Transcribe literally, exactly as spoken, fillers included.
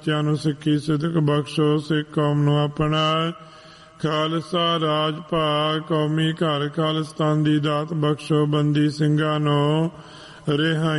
ਬੱਚਿਆਂ ਨੂੰ ਸਿੱਖੀ ਸਿਦਕ ਬਖਸ਼ੋ, ਸਿੱਖ ਕੌਮ ਨੂੰ ਆਪਣਾ। ਖਾਲਸਾ ਰਾਜ ਭਾਗ ਕੌਮੀ ਘਰ ਖਾਲਿਸਤਾਨ ਦੀ ਦਾਤ ਬਖਸ਼ੋ, ਬੰਦੀ ਸਿੰਘਾਂ ਨੂੰ ਰਿਹਾਈ